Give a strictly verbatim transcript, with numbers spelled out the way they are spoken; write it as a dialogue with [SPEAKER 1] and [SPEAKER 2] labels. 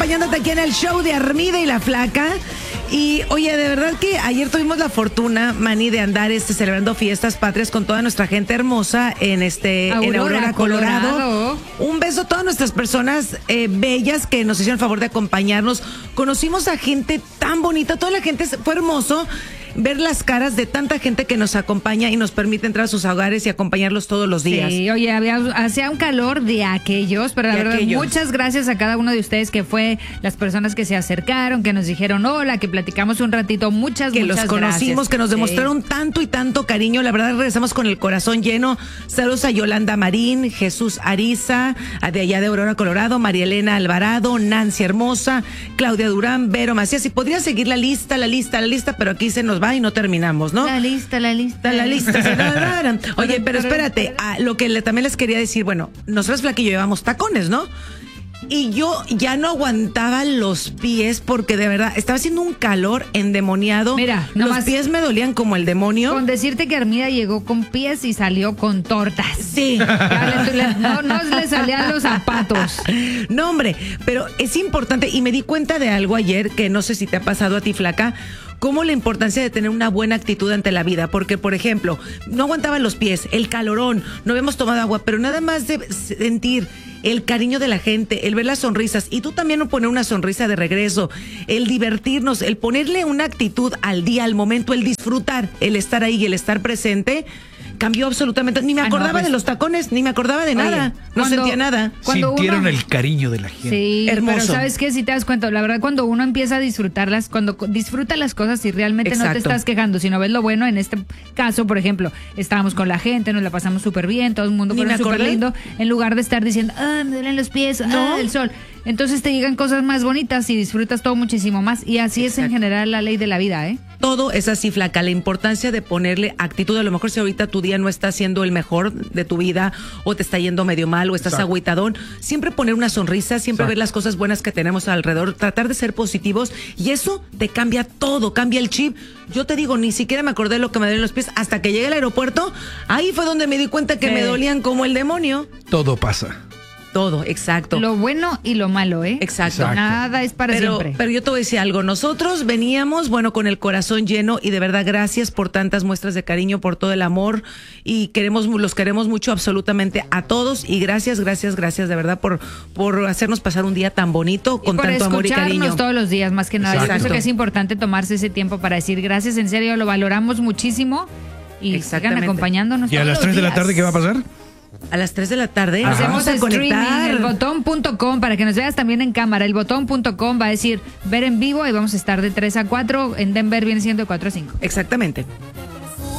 [SPEAKER 1] acompañándote aquí en el show de Armida y la Flaca. Y oye, de verdad que ayer tuvimos la fortuna, Manny, de andar este, celebrando fiestas patrias con toda nuestra gente hermosa en este
[SPEAKER 2] Aurora,
[SPEAKER 1] en Aurora, Colorado.
[SPEAKER 2] Colorado.
[SPEAKER 1] Un beso a todas nuestras personas eh, bellas que nos hicieron el favor de acompañarnos. Conocimos a gente tan bonita, toda la gente, fue hermoso ver las caras de tanta gente que nos acompaña y nos permite entrar a sus hogares y acompañarlos todos los días.
[SPEAKER 2] Sí, oye, había, hacía un calor de aquellos, pero la
[SPEAKER 1] De
[SPEAKER 2] verdad,
[SPEAKER 1] aquellos.
[SPEAKER 2] muchas gracias a cada uno de ustedes que fue, las personas que se acercaron, que nos dijeron hola, que platicamos un ratito, muchas,
[SPEAKER 1] que
[SPEAKER 2] muchas
[SPEAKER 1] los conocimos,
[SPEAKER 2] gracias.
[SPEAKER 1] que nos
[SPEAKER 2] Sí.
[SPEAKER 1] demostraron tanto y tanto cariño. La verdad, regresamos con el corazón lleno. Saludos a Yolanda Marín, Jesús Ariza, a de allá de Aurora, Colorado, María Elena Alvarado, Nancy Hermosa, Claudia Durán, Vero Macías. Y podría seguir la lista, la lista, la lista, pero aquí se nos va y no terminamos, ¿no?
[SPEAKER 2] La lista, la lista.
[SPEAKER 1] La lista. se la- Oye, pero espérate, a lo que le, también les quería decir, bueno, nosotros Flaquillo llevamos tacones, ¿no? Y yo ya no aguantaba los pies porque de verdad estaba haciendo un calor endemoniado.
[SPEAKER 2] Mira,
[SPEAKER 1] los
[SPEAKER 2] nomás-
[SPEAKER 1] pies me dolían como el demonio.
[SPEAKER 2] Con decirte que Armida llegó con pies y salió con tortas.
[SPEAKER 1] Sí.
[SPEAKER 2] Ya le- le- no, no le salían los zapatos.
[SPEAKER 1] No, hombre, pero es importante y me di cuenta de algo ayer que no sé si te ha pasado a ti, Flaca, como la importancia de tener una buena actitud ante la vida, porque por ejemplo, no aguantaban los pies, el calorón, no habíamos tomado agua, pero nada más de sentir el cariño de la gente, el ver las sonrisas y tú también no poner una sonrisa de regreso, el divertirnos, el ponerle una actitud al día, al momento, el disfrutar, el estar ahí y el estar presente, cambió absolutamente. Ni me
[SPEAKER 2] Ah, no,
[SPEAKER 1] acordaba
[SPEAKER 2] pues-
[SPEAKER 1] de los tacones, ni me acordaba de nada, no
[SPEAKER 2] cuando-
[SPEAKER 1] sentía nada.
[SPEAKER 2] Cuando
[SPEAKER 3] Sintieron
[SPEAKER 2] uno-
[SPEAKER 3] el cariño de la gente.
[SPEAKER 2] Sí,
[SPEAKER 1] Hermoso.
[SPEAKER 2] pero ¿sabes qué? Si te das cuenta, la verdad, cuando uno empieza a disfrutarlas, cuando co- disfruta las cosas y realmente no te
[SPEAKER 1] Exacto.
[SPEAKER 2] estás quejando, sino ves lo bueno, en este caso, por ejemplo, estábamos con la gente, nos la pasamos súper bien, todo el mundo
[SPEAKER 1] Ni
[SPEAKER 2] fue
[SPEAKER 1] me
[SPEAKER 2] súper
[SPEAKER 1] acordé.
[SPEAKER 2] lindo, en lugar de estar diciendo, ah, me duelen los pies,
[SPEAKER 1] No.
[SPEAKER 2] ah, el sol. Entonces te llegan cosas más bonitas y disfrutas todo muchísimo más. Y así es en
[SPEAKER 1] Exacto.
[SPEAKER 2] general la ley de la vida, ¿eh?
[SPEAKER 1] Todo es así, Flaca, la importancia de ponerle actitud. A lo mejor si ahorita tu día no está siendo el mejor de tu vida o te está yendo medio mal o estás
[SPEAKER 3] Exacto.
[SPEAKER 1] agüitadón, siempre poner una sonrisa, siempre
[SPEAKER 3] Exacto.
[SPEAKER 1] ver las cosas buenas que tenemos alrededor, tratar de ser positivos y eso te cambia todo, cambia el chip. Yo te digo, ni siquiera me acordé de lo que me dolían los pies hasta que llegué al aeropuerto, ahí fue donde me di cuenta que
[SPEAKER 2] Sí.
[SPEAKER 1] me dolían como el demonio.
[SPEAKER 3] Todo pasa.
[SPEAKER 1] Todo, exacto.
[SPEAKER 2] Lo bueno y lo malo, ¿eh?
[SPEAKER 1] Exacto.
[SPEAKER 3] Exacto.
[SPEAKER 2] Nada es para
[SPEAKER 1] Pero,
[SPEAKER 2] siempre.
[SPEAKER 1] pero yo te voy a decir algo, nosotros veníamos, bueno, con el corazón lleno y de verdad gracias por tantas muestras de cariño, por todo el amor y queremos, los queremos mucho absolutamente a todos y gracias, gracias, gracias de verdad por, por hacernos pasar un día tan bonito
[SPEAKER 2] Y
[SPEAKER 1] con
[SPEAKER 2] por
[SPEAKER 1] tanto amor y
[SPEAKER 2] escucharnos
[SPEAKER 1] cariño.
[SPEAKER 2] todos los días, más que nada. Yo
[SPEAKER 3] Exacto.
[SPEAKER 2] pienso que es importante tomarse ese tiempo para decir gracias, en serio, lo valoramos muchísimo y sigan
[SPEAKER 1] Exactamente.
[SPEAKER 2] acompañándonos
[SPEAKER 3] ¿Y a
[SPEAKER 2] todos
[SPEAKER 3] las
[SPEAKER 2] los
[SPEAKER 3] tres de la
[SPEAKER 2] días.
[SPEAKER 3] tarde qué va a pasar?
[SPEAKER 1] A las tres de la tarde
[SPEAKER 3] Ajá.
[SPEAKER 2] Hacemos
[SPEAKER 1] vamos a
[SPEAKER 2] streaming,
[SPEAKER 1] conectar.
[SPEAKER 2] elbotón punto com, para que nos veas también en cámara. Elbotón punto com va a decir ver en vivo y vamos a estar de tres a cuatro. En Denver viene siendo de cuatro a cinco.
[SPEAKER 1] Exactamente.